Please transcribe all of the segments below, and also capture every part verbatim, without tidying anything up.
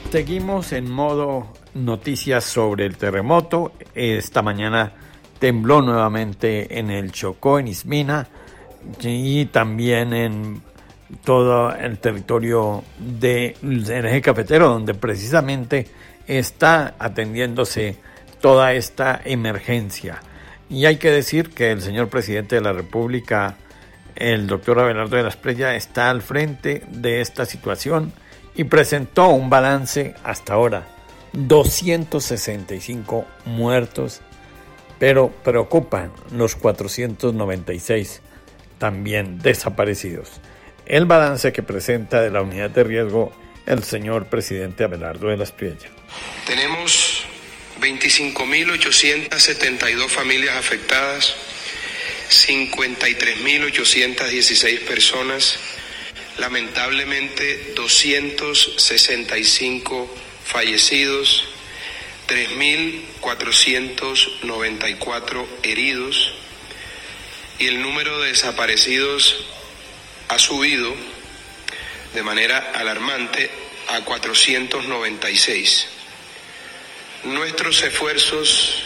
Seguimos en modo noticias sobre el terremoto. Esta mañana tembló nuevamente en el Chocó, en Ismina, y también en todo el territorio del eje cafetero, donde precisamente está atendiéndose toda esta emergencia. Y hay que decir que el señor presidente de la República, el doctor Abelardo de la Espriella, está al frente de esta situación y presentó un balance hasta ahora, doscientos sesenta y cinco muertos, pero preocupan los cuatrocientos noventa y seis también desaparecidos. El balance que presenta de la unidad de riesgo el señor presidente Abelardo de la Espriella. Tenemos veinticinco mil ochocientas setenta y dos familias afectadas, cincuenta y tres mil ochocientas dieciséis personas, lamentablemente doscientos sesenta y cinco fallecidos, tres mil cuatrocientos noventa y cuatro heridos, y el número de desaparecidos ha subido de manera alarmante a cuatrocientos noventa y seis. Nuestros esfuerzos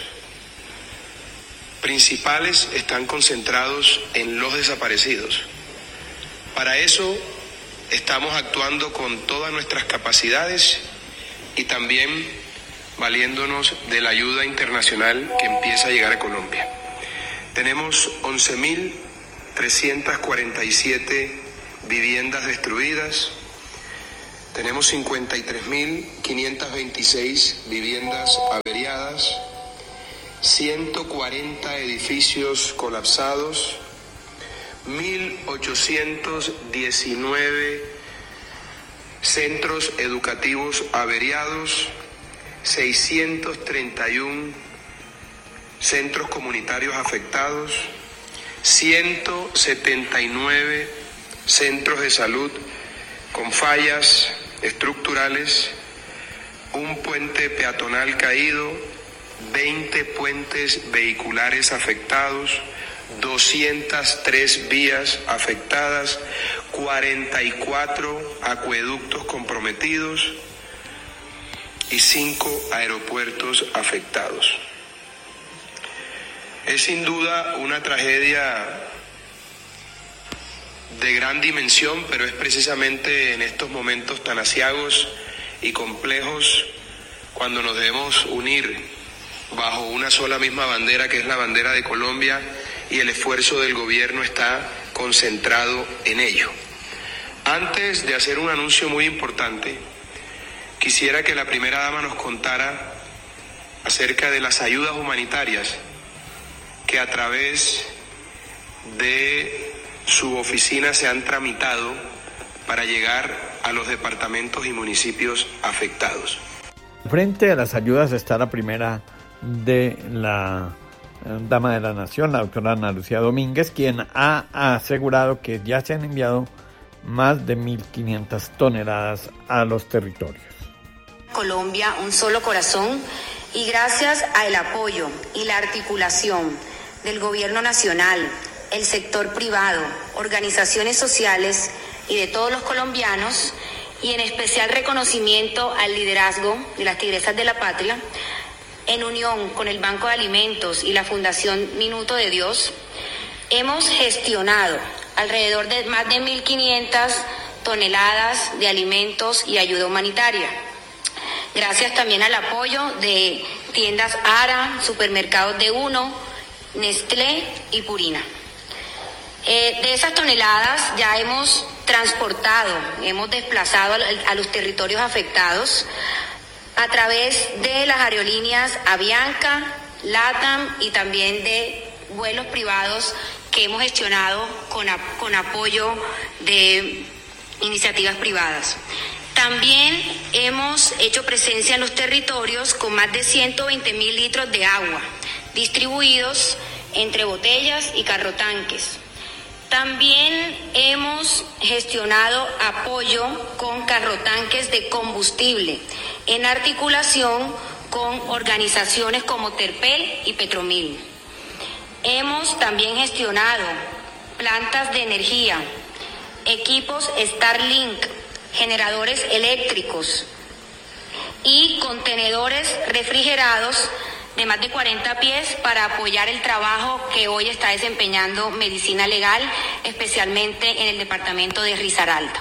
principales están concentrados en los desaparecidos. Para eso estamos actuando con todas nuestras capacidades y también valiéndonos de la ayuda internacional que empieza a llegar a Colombia. Tenemos once mil trescientas cuarenta y siete viviendas destruidas, tenemos cincuenta y tres mil quinientas veintiséis viviendas averiadas, ciento cuarenta edificios colapsados, mil ochocientos diecinueve centros educativos averiados, seiscientos treinta y uno centros comunitarios afectados, ciento setenta y nueve centros de salud con fallas estructurales, un puente peatonal caído, veinte puentes vehiculares afectados, doscientas tres vías afectadas, cuarenta y cuatro acueductos comprometidos y cinco aeropuertos afectados. Es sin duda una tragedia de gran dimensión, pero es precisamente en estos momentos tan aciagos y complejos cuando nos debemos unir bajo una sola misma bandera, que es la bandera de Colombia, y el esfuerzo del gobierno está concentrado en ello. Antes de hacer un anuncio muy importante, quisiera que la primera dama nos contara acerca de las ayudas humanitarias que a través de su oficina se han tramitado para llegar a los departamentos y municipios afectados. Frente a las ayudas está la primera de la dama de la Nación, la doctora Ana Lucía Domínguez, quien ha asegurado que ya se han enviado más de mil quinientas toneladas a los territorios. Colombia, un solo corazón, y gracias al apoyo y la articulación del gobierno nacional, el sector privado, organizaciones sociales y de todos los colombianos, y en especial reconocimiento al liderazgo de las Tigresas de la Patria, en unión con el Banco de Alimentos y la Fundación Minuto de Dios, hemos gestionado alrededor de más de mil quinientas toneladas de alimentos y ayuda humanitaria. Gracias también al apoyo de tiendas Ara, supermercados de Uno, Nestlé y Purina. Eh, de esas toneladas ya hemos transportado, hemos desplazado a, a los territorios afectados a través de las aerolíneas Avianca, LATAM y también de vuelos privados que hemos gestionado con, con apoyo de iniciativas privadas. También hemos hecho presencia en los territorios con más de ciento veinte mil litros de agua distribuidos entre botellas y carrotanques. También hemos gestionado apoyo con carrotanques de combustible en articulación con organizaciones como Terpel y Petromil. Hemos también gestionado plantas de energía, equipos Starlink, generadores eléctricos, y contenedores refrigerados de más de cuarenta pies para apoyar el trabajo que hoy está desempeñando Medicina Legal, especialmente en el departamento de Risaralda.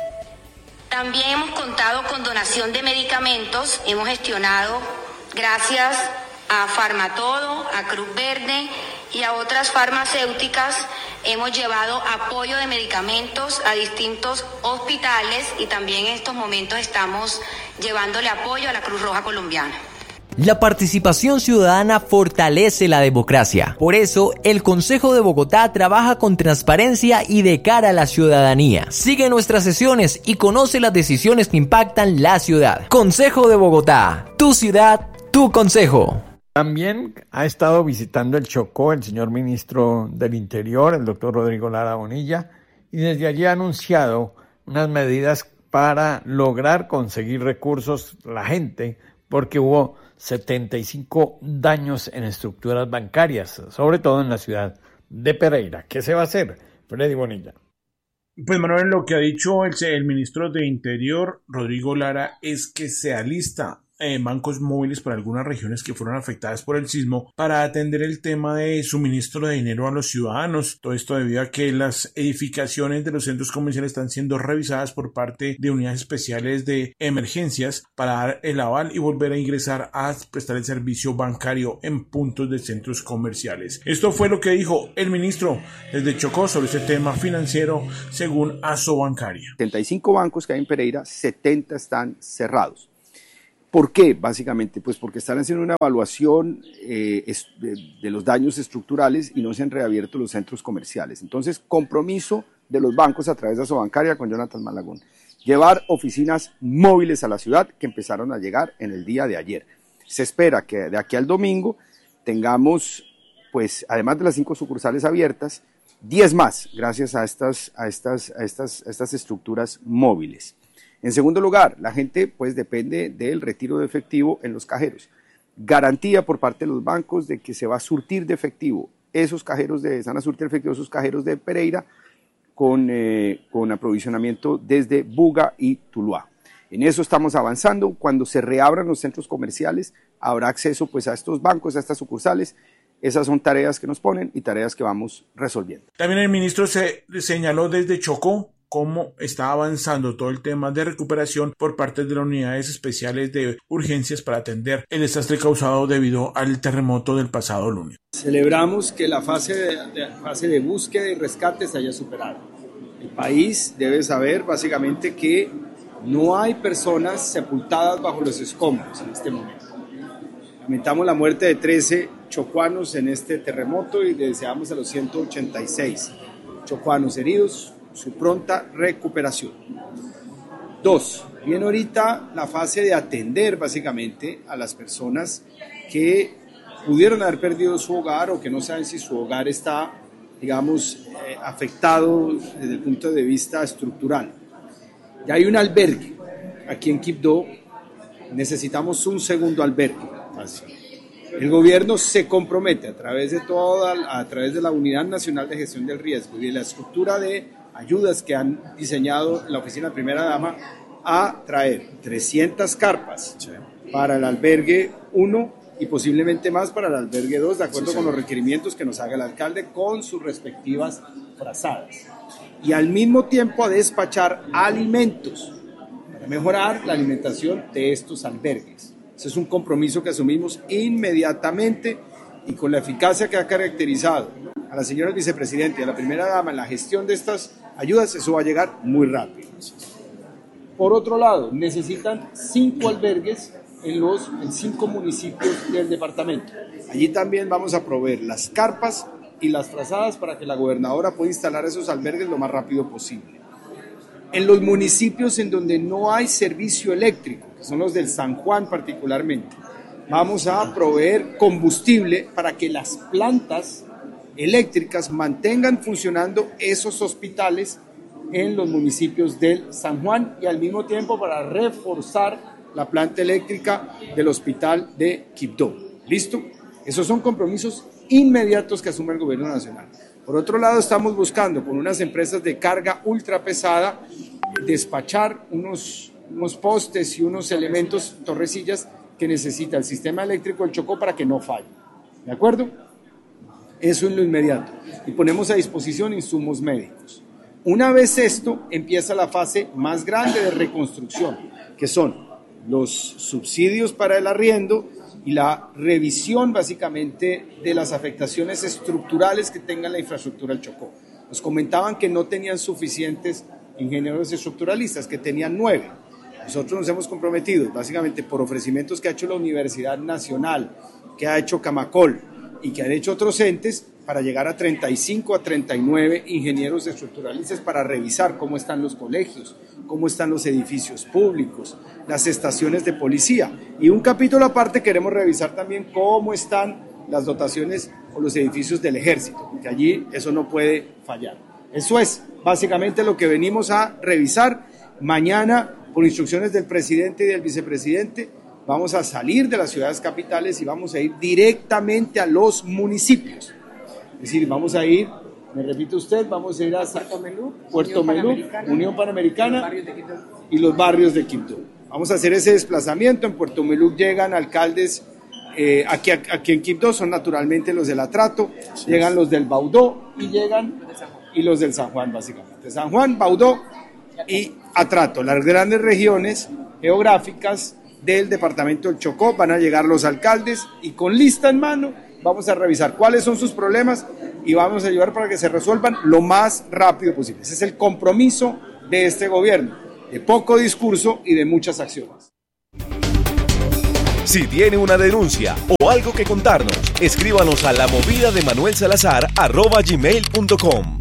También hemos contado con donación de medicamentos, hemos gestionado, gracias a Farmatodo, a Cruz Verde y a otras farmacéuticas, hemos llevado apoyo de medicamentos a distintos hospitales y también en estos momentos estamos llevándole apoyo a la Cruz Roja Colombiana. La participación ciudadana fortalece la democracia. Por eso, el Consejo de Bogotá trabaja con transparencia y de cara a la ciudadanía. Sigue nuestras sesiones y conoce las decisiones que impactan la ciudad. Consejo de Bogotá, tu ciudad, tu consejo. También ha estado visitando el Chocó el señor ministro del Interior, el doctor Rodrigo Lara Bonilla, y desde allí ha anunciado unas medidas para lograr conseguir recursos la gente, porque hubo setenta y cinco daños en estructuras bancarias, sobre todo en la ciudad de Pereira. ¿Qué se va a hacer, Freddy Bonilla? Pues Manuel, lo que ha dicho el, el ministro de Interior, Rodrigo Lara, es que se alista Eh, bancos móviles para algunas regiones que fueron afectadas por el sismo para atender el tema de suministro de dinero a los ciudadanos. Todo esto debido a que las edificaciones de los centros comerciales están siendo revisadas por parte de unidades especiales de emergencias para dar el aval y volver a ingresar a prestar el servicio bancario en puntos de centros comerciales. Esto fue lo que dijo el ministro desde Chocó sobre este tema financiero según Asobancaria. setenta y cinco bancos que hay en Pereira, setenta están cerrados. ¿Por qué? Básicamente, pues porque están haciendo una evaluación eh, de, de los daños estructurales y no se han reabierto los centros comerciales. Entonces, compromiso de los bancos a través de Asobancaria con Jonathan Malagón. Llevar oficinas móviles a la ciudad que empezaron a llegar en el día de ayer. Se espera que de aquí al domingo tengamos, pues, además de las cinco sucursales abiertas, diez más, gracias a estas, a estas, a estas, a estas estructuras móviles. En segundo lugar, la gente pues depende del retiro de efectivo en los cajeros. Garantía por parte de los bancos de que se va a surtir de efectivo esos cajeros de, se van a surtir de efectivo esos cajeros de Pereira con, eh, con aprovisionamiento desde Buga y Tuluá. En eso estamos avanzando. Cuando se reabran los centros comerciales, habrá acceso pues a estos bancos, a estas sucursales. Esas son tareas que nos ponen y tareas que vamos resolviendo. También el ministro se señaló desde Chocó cómo está avanzando todo el tema de recuperación por parte de las unidades especiales de urgencias para atender el desastre causado debido al terremoto del pasado lunes. Celebramos que la fase de, de, fase de búsqueda y rescate se haya superado. El país debe saber básicamente que no hay personas sepultadas bajo los escombros en este momento. Lamentamos la muerte de trece chocuanos en este terremoto y le deseamos a los ciento ochenta y seis chocuanos heridos su pronta recuperación. Dos, viene ahorita la fase de atender básicamente a las personas que pudieron haber perdido su hogar o que no saben si su hogar está, digamos, eh, afectado desde el punto de vista estructural. Ya hay un albergue aquí en Quibdó, necesitamos un segundo albergue. Así. El gobierno se compromete a través de toda, a través de la Unidad Nacional de Gestión del Riesgo y de la estructura de ayudas que han diseñado la Oficina Primera Dama a traer trescientas carpas sí. para el albergue uno y posiblemente más para el albergue dos, de acuerdo sí, con los requerimientos que nos haga el alcalde con sus respectivas frazadas. Y al mismo tiempo a despachar alimentos para mejorar la alimentación de estos albergues. Ese es un compromiso que asumimos inmediatamente y con la eficacia que ha caracterizado a la señora vicepresidenta y a la primera dama en la gestión de estas ayudas, eso va a llegar muy rápido. Por otro lado, necesitan cinco albergues en los en cinco municipios del departamento. Allí también vamos a proveer las carpas y las frazadas para que la gobernadora pueda instalar esos albergues lo más rápido posible. En los municipios en donde no hay servicio eléctrico, que son los del San Juan particularmente, vamos a proveer combustible para que las plantas eléctricas mantengan funcionando esos hospitales en los municipios del San Juan y al mismo tiempo para reforzar la planta eléctrica del hospital de Quibdó. ¿Listo? Esos son compromisos inmediatos que asume el gobierno nacional. Por otro lado, estamos buscando con unas empresas de carga ultra pesada despachar unos unos postes y unos elementos, torrecillas, que necesita el sistema eléctrico del Chocó para que no falle. ¿De acuerdo? Eso en lo inmediato. Y ponemos a disposición insumos médicos. Una vez esto, empieza la fase más grande de reconstrucción, que son los subsidios para el arriendo y la revisión básicamente de las afectaciones estructurales que tenga la infraestructura del Chocó. Nos comentaban que no tenían suficientes ingenieros estructuralistas, que tenían nueve. Nosotros nos hemos comprometido básicamente por ofrecimientos que ha hecho la Universidad Nacional, que ha hecho Camacol y que han hecho otros entes, para llegar a treinta y cinco a treinta y nueve ingenieros estructuralistas para revisar cómo están los colegios, cómo están los edificios públicos, las estaciones de policía. Y un capítulo aparte queremos revisar también cómo están las dotaciones o los edificios del ejército, porque allí eso no puede fallar. Eso es básicamente lo que venimos a revisar. Mañana, por instrucciones del presidente y del vicepresidente, vamos a salir de las ciudades capitales y vamos a ir directamente a los municipios. Es decir, vamos a ir, me repite usted, vamos a ir a Puerto Melú, Puerto Melú, Unión Panamericana y los barrios de Quibdó. Vamos a hacer ese desplazamiento. En Puerto Melú llegan alcaldes, eh, aquí, aquí en Quibdó son naturalmente los del Atrato, llegan los del Baudó y llegan y los del San Juan básicamente. San Juan, Baudó y Atrato, las grandes regiones geográficas del departamento del Chocó. Van a llegar los alcaldes y con lista en mano vamos a revisar cuáles son sus problemas y vamos a ayudar para que se resuelvan lo más rápido posible. Ese es el compromiso de este gobierno, de poco discurso y de muchas acciones. Si tiene una denuncia o algo que contarnos, escríbanos a la movida de Manuel Salazar arroba gmail punto com.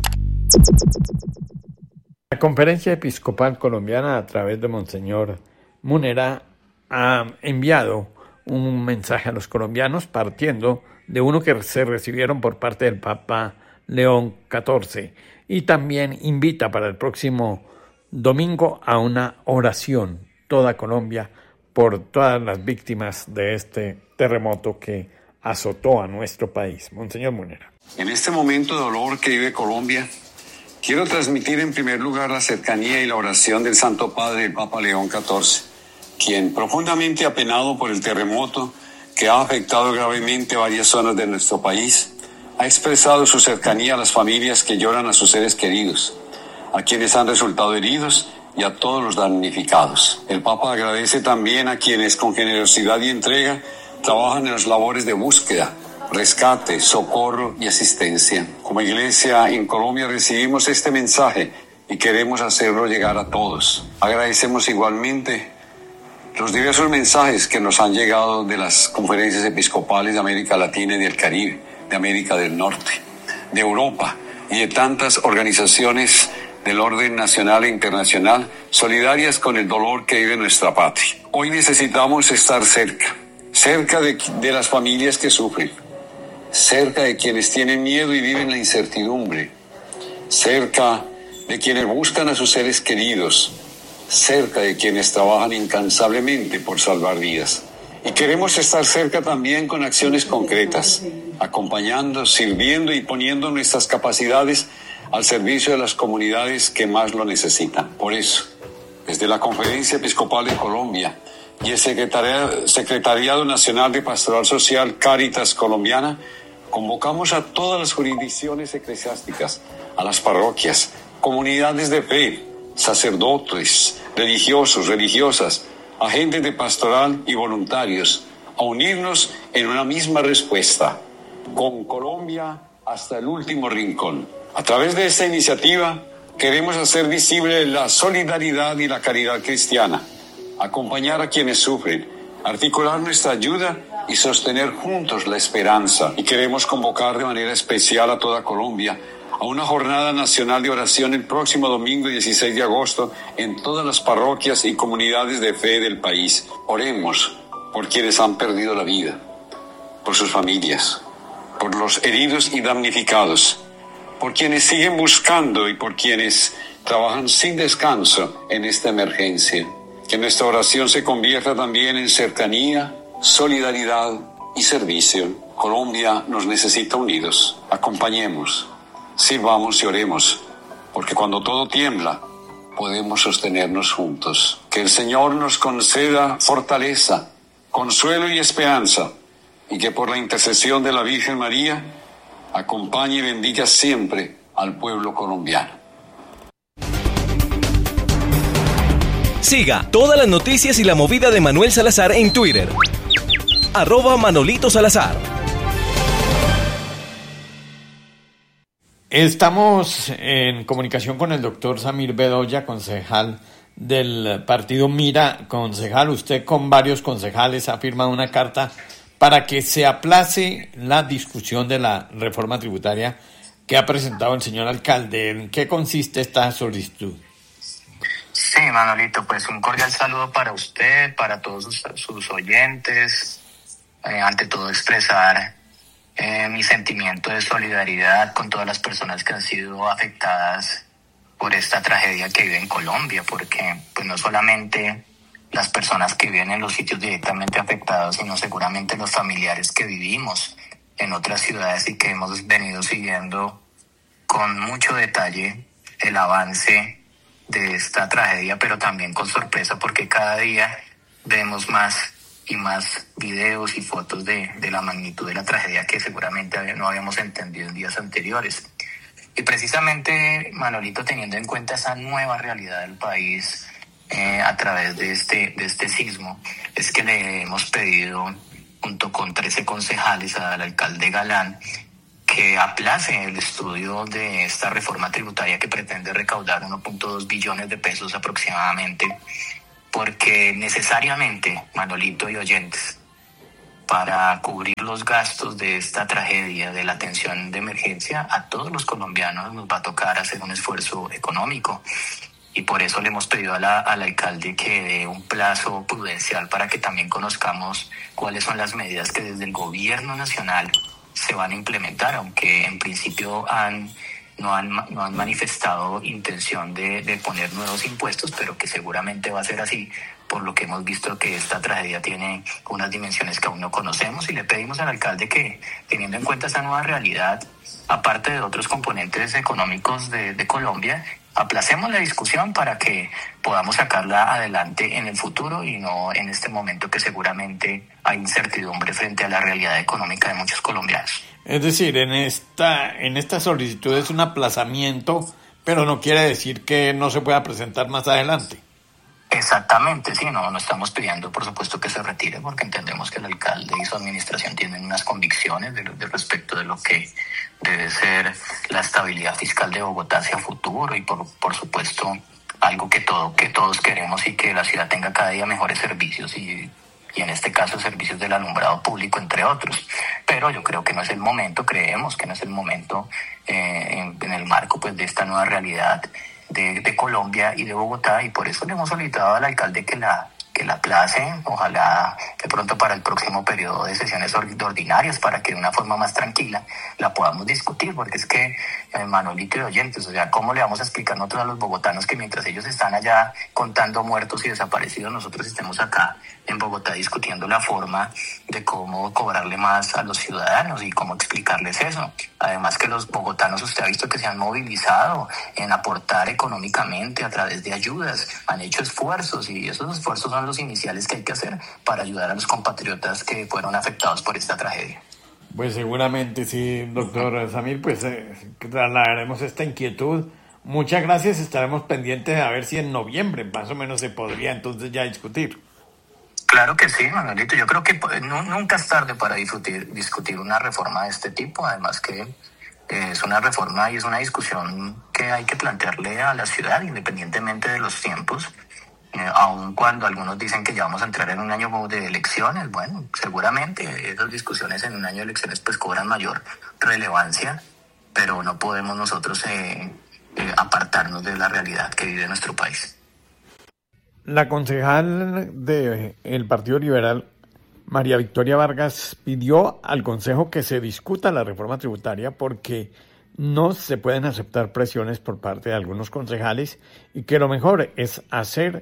La Conferencia Episcopal Colombiana, a través de Monseñor Munera, ha enviado un mensaje a los colombianos partiendo de uno que se recibieron por parte del Papa León catorce, y también invita para el próximo domingo a una oración, toda Colombia, por todas las víctimas de este terremoto que azotó a nuestro país. Monseñor Munera. En este momento de dolor que vive Colombia, quiero transmitir en primer lugar la cercanía y la oración del Santo Padre, el Papa León catorce, quien, profundamente apenado por el terremoto que ha afectado gravemente varias zonas de nuestro país, ha expresado su cercanía a las familias que lloran a sus seres queridos, a quienes han resultado heridos y a todos los damnificados. El Papa agradece también a quienes con generosidad y entrega trabajan en las labores de búsqueda, rescate, socorro y asistencia. Como Iglesia en Colombia recibimos este mensaje y queremos hacerlo llegar a todos. Agradecemos igualmente los diversos mensajes que nos han llegado de las conferencias episcopales de América Latina y del Caribe, de América del Norte, de Europa y de tantas organizaciones del orden nacional e internacional solidarias con el dolor que vive nuestra patria. Hoy necesitamos estar cerca, cerca de, de las familias que sufren, cerca de quienes tienen miedo y viven la incertidumbre, cerca de quienes buscan a sus seres queridos, cerca de quienes trabajan incansablemente por salvar vidas. Y queremos estar cerca también con acciones concretas, acompañando, sirviendo y poniendo nuestras capacidades al servicio de las comunidades que más lo necesitan. Por eso, desde la Conferencia Episcopal de Colombia y el Secretariado, Secretariado Nacional de Pastoral Social Cáritas Colombiana, convocamos a todas las jurisdicciones eclesiásticas, a las parroquias, comunidades de fe, sacerdotes, religiosos, religiosas, agentes de pastoral y voluntarios, a unirnos en una misma respuesta, con Colombia hasta el último rincón. A través de esta iniciativa queremos hacer visible la solidaridad y la caridad cristiana, acompañar a quienes sufren, articular nuestra ayuda y sostener juntos la esperanza. Y queremos convocar de manera especial a toda Colombia a una jornada nacional de oración el próximo domingo dieciséis de agosto en todas las parroquias y comunidades de fe del país. Oremos por quienes han perdido la vida, por sus familias, por los heridos y damnificados, por quienes siguen buscando y por quienes trabajan sin descanso en esta emergencia. Que nuestra oración se convierta también en cercanía, solidaridad y servicio. Colombia nos necesita unidos. Acompañemos, sirvamos y oremos, porque cuando todo tiembla, podemos sostenernos juntos. Que el Señor nos conceda fortaleza, consuelo y esperanza, y que por la intercesión de la Virgen María acompañe y bendiga siempre al pueblo colombiano. Siga todas las noticias y la movida de Manuel Salazar en Twitter. Arroba Manolito Salazar. Estamos en comunicación con el doctor Samir Bedoya, concejal del partido Mira. Concejal, usted con varios concejales ha firmado una carta para que se aplace la discusión de la reforma tributaria que ha presentado el señor alcalde. ¿En qué consiste esta solicitud? Sí, Manolito, pues un cordial saludo para usted, para todos sus, sus oyentes. Eh, ante todo expresar eh, mi sentimiento de solidaridad con todas las personas que han sido afectadas por esta tragedia que vive en Colombia, porque pues no solamente las personas que viven en los sitios directamente afectados, sino seguramente los familiares que vivimos en otras ciudades y que hemos venido siguiendo con mucho detalle el avance de esta tragedia, pero también con sorpresa porque cada día vemos más y más videos y fotos de, de la magnitud de la tragedia que seguramente no habíamos entendido en días anteriores. Y precisamente, Manolito, teniendo en cuenta esa nueva realidad del país eh, a través de este, de este sismo, es que le hemos pedido, junto con trece concejales, al alcalde Galán, que aplace el estudio de esta reforma tributaria que pretende recaudar uno punto dos billones de pesos aproximadamente, porque necesariamente, Manolito y oyentes, para cubrir los gastos de esta tragedia, de la atención de emergencia, a todos los colombianos nos va a tocar hacer un esfuerzo económico. Y por eso le hemos pedido a la, al alcalde que dé un plazo prudencial para que también conozcamos cuáles son las medidas que desde el gobierno nacional se van a implementar, aunque en principio han, no, han, no han manifestado intención de, de poner nuevos impuestos, pero que seguramente va a ser así, por lo que hemos visto que esta tragedia tiene unas dimensiones que aún no conocemos, y le pedimos al alcalde que, teniendo en cuenta esa nueva realidad, aparte de otros componentes económicos de, de Colombia, aplacemos la discusión para que podamos sacarla adelante en el futuro y no en este momento que seguramente hay incertidumbre frente a la realidad económica de muchos colombianos. Es decir, en esta, en esta solicitud es un aplazamiento, pero no quiere decir que no se pueda presentar más adelante. Exactamente, sí, no, no estamos pidiendo, por supuesto, que se retire, porque entendemos que el alcalde y su administración tienen unas convicciones de, de respecto de lo que debe ser la estabilidad fiscal de Bogotá hacia futuro y, por, por supuesto, algo que, todo, que todos queremos y que la ciudad tenga cada día mejores servicios y, y en este caso servicios del alumbrado público, entre otros. Pero yo creo que no es el momento, creemos que no es el momento eh, en, en el marco pues de esta nueva realidad De, de Colombia y de Bogotá, y por eso le hemos solicitado al alcalde que la que la aplace, ojalá que pronto para el próximo periodo de sesiones ordinarias, para que de una forma más tranquila la podamos discutir, porque es que, eh, Manolito y oyentes, o sea, ¿cómo le vamos a explicar nosotros a los bogotanos que mientras ellos están allá contando muertos y desaparecidos, nosotros estemos acá en Bogotá discutiendo la forma de cómo cobrarle más a los ciudadanos y cómo explicarles eso? Además que los bogotanos, usted ha visto que se han movilizado en aportar económicamente a través de ayudas, han hecho esfuerzos, y esos esfuerzos son los iniciales que hay que hacer para ayudar a los compatriotas que fueron afectados por esta tragedia. Pues seguramente sí, doctor Samir, pues eh, trasladaremos esta inquietud. Muchas gracias, estaremos pendientes a ver si en noviembre más o menos se podría entonces ya discutir. Claro que sí, Manolito, yo creo que no, nunca es tarde para discutir, discutir una reforma de este tipo, además que eh, es una reforma y es una discusión que hay que plantearle a la ciudad independientemente de los tiempos. Eh, aun cuando algunos dicen que ya vamos a entrar en un año de elecciones, bueno, seguramente esas discusiones en un año de elecciones pues cobran mayor relevancia, pero no podemos nosotros eh, eh, apartarnos de la realidad que vive nuestro país. La concejal del Partido Liberal, María Victoria Vargas, pidió al Consejo que se discuta la reforma tributaria porque no se pueden aceptar presiones por parte de algunos concejales y que lo mejor es hacer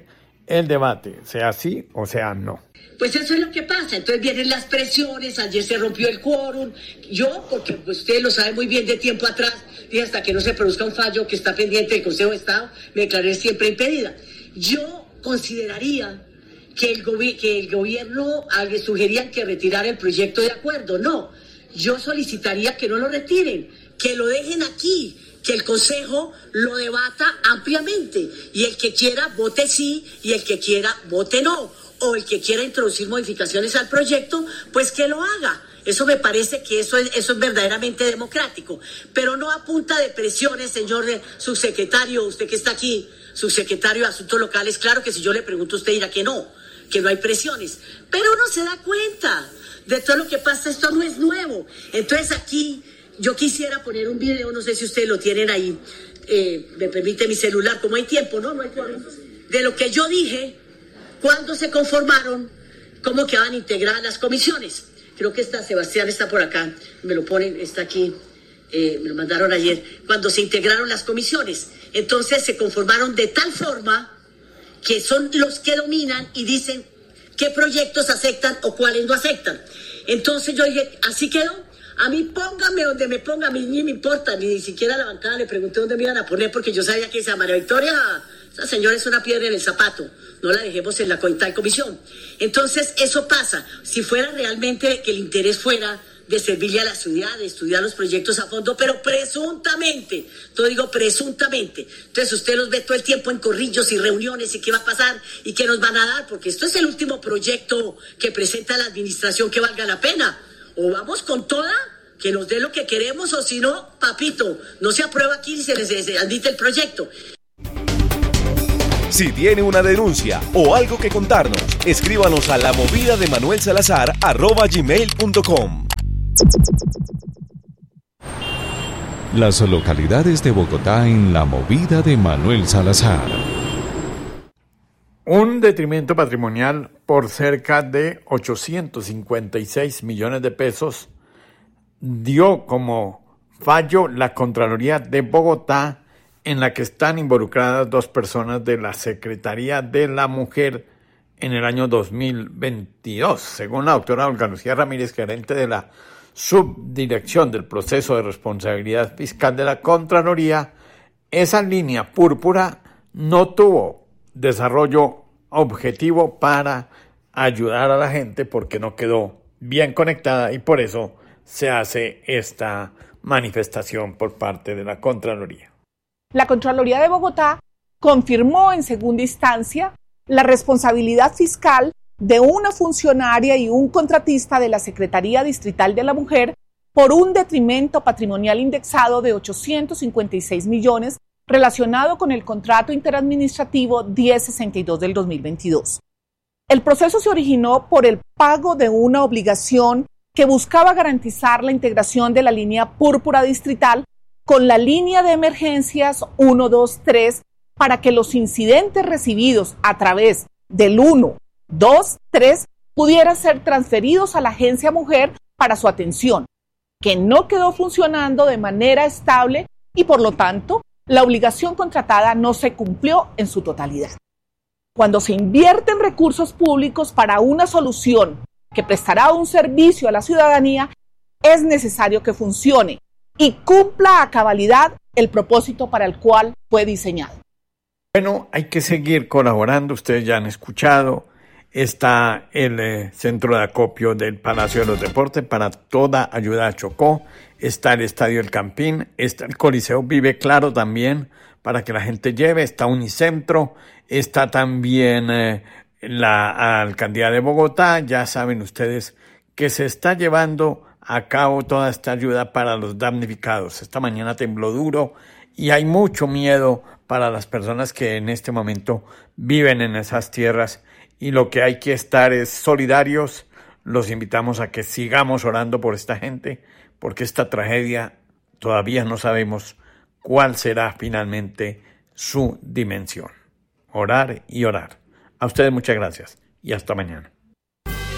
el debate, sea sí o sea no. Pues eso es lo que pasa, entonces vienen las presiones, ayer se rompió el quórum, yo, porque pues, usted lo sabe muy bien de tiempo atrás, y hasta que no se produzca un fallo que está pendiente del Consejo de Estado, me declaré siempre impedida. Yo consideraría que el, gobi- que el gobierno le sugerían que retirara el proyecto de acuerdo, no, yo solicitaría que no lo retiren, que lo dejen aquí, que el Consejo lo debata ampliamente, y el que quiera vote sí, y el que quiera vote no, o el que quiera introducir modificaciones al proyecto, pues que lo haga. Eso me parece que eso es, eso es verdaderamente democrático, pero no a punta de presiones, señor subsecretario, usted que está aquí, subsecretario de Asuntos Locales. Claro que si yo le pregunto, usted dirá que no, que no hay presiones, pero uno se da cuenta de todo lo que pasa, esto no es nuevo. Entonces aquí yo quisiera poner un video, no sé si ustedes lo tienen ahí, eh, me permite mi celular, como hay tiempo, ¿no? No hay tiempo, de lo que yo dije cuando se conformaron, cómo quedaban integradas las comisiones. Creo que está, Sebastián está por acá, me lo ponen, está aquí, eh, me lo mandaron ayer, cuando se integraron las comisiones. Entonces se conformaron de tal forma que son los que dominan y dicen qué proyectos aceptan o cuáles no aceptan. Entonces yo dije, así quedó. A mí póngame donde me ponga, a mí ni me importa, ni, ni siquiera a la bancada le pregunté dónde me iban a poner, porque yo sabía que esa María Victoria, esa señora es una piedra en el zapato, no la dejemos en la tal comisión. Entonces eso pasa, si fuera realmente que el interés fuera de servirle a la ciudad, de estudiar los proyectos a fondo, pero presuntamente, todo digo presuntamente, entonces usted los ve todo el tiempo en corrillos y reuniones y qué va a pasar y qué nos van a dar, porque esto es el último proyecto que presenta la administración que valga la pena. O vamos con toda, que nos dé lo que queremos, o si no, papito, no se aprueba aquí y se les se admite el proyecto. Si tiene una denuncia o algo que contarnos, escríbanos a la movida de Manuel Salazar arroba gmail punto com. Las localidades de Bogotá en la movida de Manuel Salazar. Un detrimento patrimonial por cerca de ochocientos cincuenta y seis millones de pesos dio como fallo la Contraloría de Bogotá, en la que están involucradas dos personas de la Secretaría de la Mujer en el año dos mil veintidós. Según la doctora Olga Lucía Ramírez, gerente de la Subdirección del Proceso de Responsabilidad Fiscal de la Contraloría, esa línea púrpura no tuvo desarrollo objetivo para ayudar a la gente porque no quedó bien conectada, y por eso se hace esta manifestación por parte de la Contraloría. La Contraloría de Bogotá confirmó en segunda instancia la responsabilidad fiscal de una funcionaria y un contratista de la Secretaría Distrital de la Mujer por un detrimento patrimonial indexado de ochocientos cincuenta y seis millones relacionado con el contrato interadministrativo diez sesenta y dos del dos mil veintidós. El proceso se originó por el pago de una obligación que buscaba garantizar la integración de la línea púrpura distrital con la línea de emergencias uno dos tres para que los incidentes recibidos a través del uno dos tres pudieran ser transferidos a la Agencia Mujer para su atención, que no quedó funcionando de manera estable y por lo tanto la obligación contratada no se cumplió en su totalidad. Cuando se invierten recursos públicos para una solución que prestará un servicio a la ciudadanía, es necesario que funcione y cumpla a cabalidad el propósito para el cual fue diseñado. Bueno, hay que seguir colaborando. Ustedes ya han escuchado, está el eh, centro de acopio del Palacio de los Deportes para toda ayuda a Chocó, está el Estadio El Campín, está el Coliseo Vive Claro también para que la gente lleve, está Unicentro, está también eh, la Alcaldía de Bogotá. Ya saben ustedes que se está llevando a cabo toda esta ayuda para los damnificados. Esta mañana tembló duro y hay mucho miedo para las personas que en este momento viven en esas tierras, y lo que hay que estar es solidarios. Los invitamos a que sigamos orando por esta gente, porque esta tragedia todavía no sabemos cuál será finalmente su dimensión. Orar y orar. A ustedes muchas gracias y hasta mañana.